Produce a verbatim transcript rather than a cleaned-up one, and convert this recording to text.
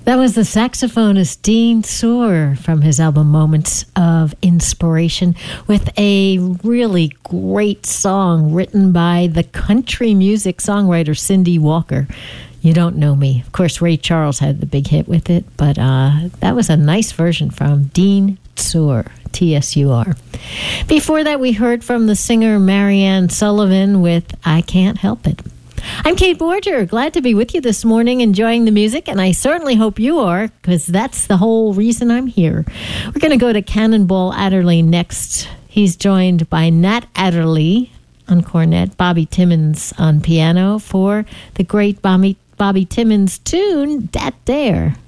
That was the saxophonist Dean Suhr from his album Moments of Inspiration with a really great song written by the country music songwriter Cindy Walker. You Don't Know Me. Of course, Ray Charles had the big hit with it, but uh, that was a nice version from Dean Suhr, T S U R. Before that, we heard from the singer Marianne Sullivan with I Can't Help It. I'm Kate Borger, glad to be with you this morning, enjoying the music, and I certainly hope you are, because that's the whole reason I'm here. We're going to go to Cannonball Adderley next. He's joined by Nat Adderley on cornet, Bobby Timmons on piano for the great Bobby, Bobby Timmons tune, Dat Dare.